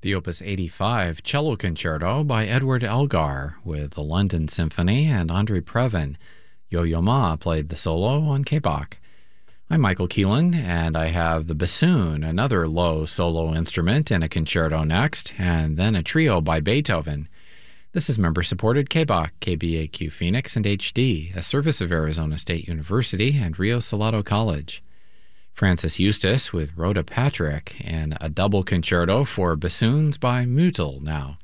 The Opus 85 Cello Concerto by Edward Elgar with the London Symphony and Andre Previn. Yo-Yo Ma played the solo on K-Bach. I'm Michael Keelan, and I have the bassoon, another low solo instrument, in a concerto next, and then a trio by Beethoven. This is member-supported K-Bach, KBAQ Phoenix, and HD, a service of Arizona State University and Rio Salado College. Francis Eustace with Rhoda Patrick in a double concerto for bassoons by Mutel now.